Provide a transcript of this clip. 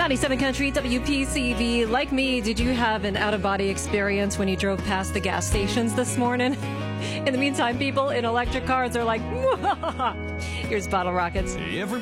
97 Country, WPCV. Like me, did you have an out-of-body experience when you drove past the gas stations this morning? In the meantime, people in electric cars are like, here's Bottle Rockets.